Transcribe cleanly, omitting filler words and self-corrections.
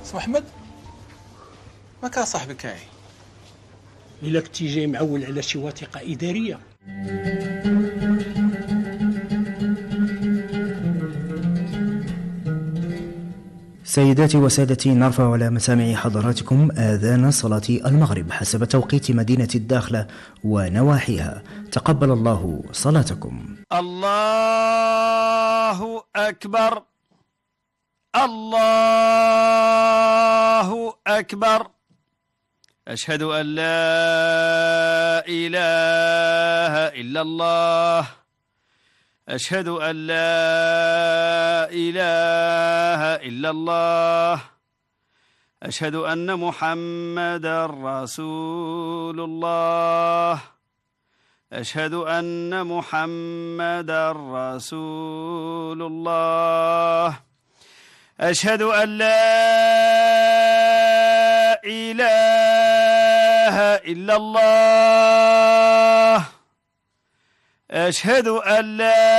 سي محمد ما كان صاحبك هاي إلا كنتي جاي معول على شي وثيقة إدارية. سيداتي وسادتي، نرفع على مسامع حضراتكم آذان صلاة المغرب حسب توقيت مدينة الداخلة ونواحيها. تقبل الله صلاتكم. الله أكبر، الله أكبر. أشهد أن لا إله إلا الله، أشهد أن لا إله إلا الله، أشهد أن محمدا رسول الله، أشهد أن محمدا رسول الله، أشهد أن لا إله إلا الله، أشهد أن لا